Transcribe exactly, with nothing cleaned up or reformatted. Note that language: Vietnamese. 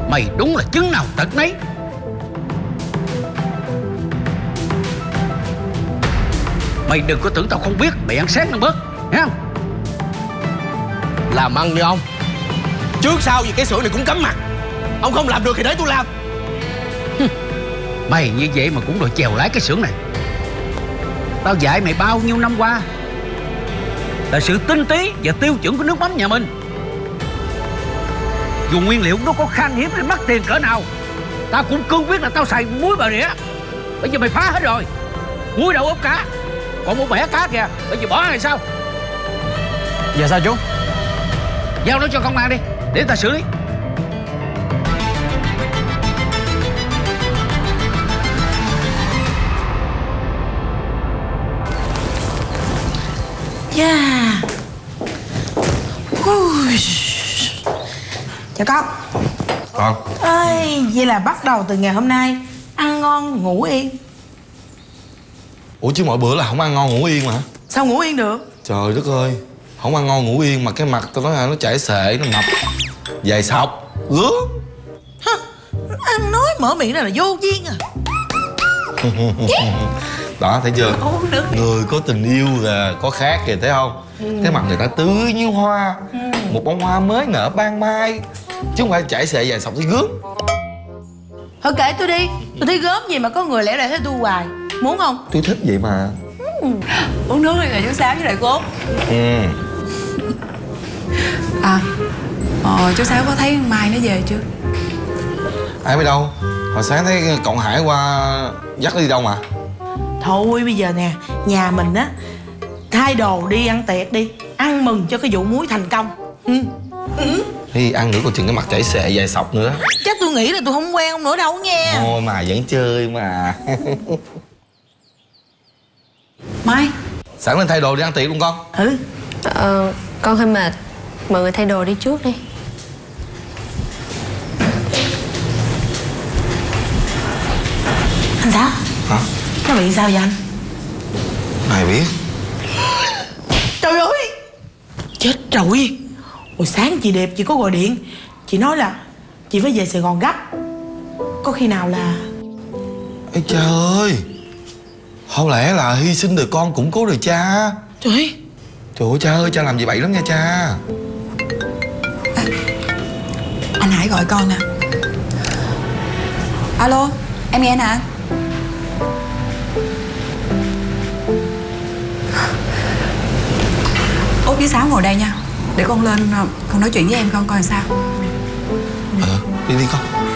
Mày đúng là chứng nào tật nấy. Mày đừng có tưởng tao không biết mày ăn sáng ăn bớt, nghe không? Làm ăn đi ông. Trước sau gì cái xưởng này cũng cấm mặt. Ông không làm được thì để tôi làm. Mày như vậy mà cũng đòi chèo lái cái xưởng này. Tao dạy mày bao nhiêu năm qua là sự tinh tế và tiêu chuẩn của nước mắm nhà mình. Dù nguyên liệu nó có khan hiếm hay mắc tiền cỡ nào, tao cũng cương quyết là tao xài muối Bà Rịa. Bây giờ mày phá hết rồi. Muối đậu ốp cá, còn một bẻ cá kìa, bây giờ bỏ hay sao? Dạ sao chú? Giao nó cho công an đi, để ta xử lý. Yeah. Ui. Chào con. Con. Ơi, vậy là bắt đầu từ ngày hôm nay ăn ngon ngủ yên. Ủa chứ mỗi bữa là không ăn ngon ngủ yên mà. Sao ngủ yên được? Trời đất ơi, không ăn ngon ngủ yên mà cái mặt tao nói là nó chảy xệ, nó mập, dài sọc, gớm. Hả? Ăn nói mở miệng này là vô duyên à. Đó, thấy chưa? Uống nước đi. Người có tình yêu là có khác kìa, thấy không? Ừ. Cái mặt người ta tươi như hoa, ừ. Một bông hoa mới nở ban mai, chứ không phải chảy xệ dài sọc thấy gớm. Thôi kệ tôi đi. Tôi thấy gớm gì mà có người lẻ lẻ thấy tôi hoài. Muốn không? Tôi thích vậy mà. Ừ. Uống nước đi rồi chú Sáu với lại Cốt. Ừ. À, ờ, chú Sáu có thấy Mai nó về chưa? Ai biết đâu. Hồi sáng thấy cậu Hải qua dắt nó đi đâu mà. Thôi bây giờ nè, nhà mình á thay đồ đi ăn tiệc đi, ăn mừng cho cái vụ muối thành công. Ừ. Ừ. Thì ăn nữa còn chừng cái mặt chảy xệ dài sọc nữa. Chắc tôi nghĩ là tôi không quen ông nữa đâu nghe. Ôi mà vẫn chơi mà. Mai. Sẵn lên thay đồ đi ăn tiệc luôn con. Ừ. Ờ, con hơi mệt. Mọi người thay đồ đi trước đi. Anh Sáu. Hả? Nó bị sao vậy anh? Ai biết. Trời ơi, chết rồi. Hồi sáng chị đẹp chị có gọi điện. Chị nói là chị phải về Sài Gòn gấp. Có khi nào là... Ê trời ơi, không lẽ là hy sinh đời con củng cố đời cha? Trời ơi. Trời ơi cha ơi, cha làm gì bậy lắm nha cha. À, anh Hải gọi con nè. Alo, em nghe nè. Út với Sáu ngồi đây nha. Để con lên con nói chuyện với em con coi sao. Ờ, đi đi con.